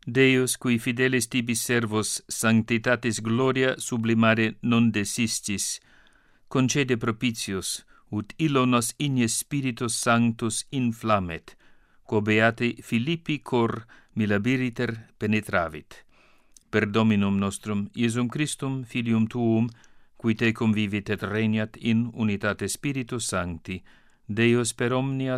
Deus, qui fidelis tibi servos sanctitatis gloria sublimare non desistis, concede propitius, ut illo nos igne Spiritus Sanctus inflammet, quo beati Philippi cor milabiriter penetravit. Per Dominum nostrum, Iesum Christum, Filium Tuum, qui te convivit et regnat in unitate Spiritus Sancti, Deus per omnia